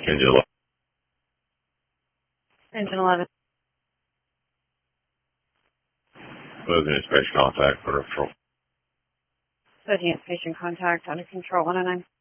Engine Engine 11. moving inspection contact for referral. Setting station contact under control 109.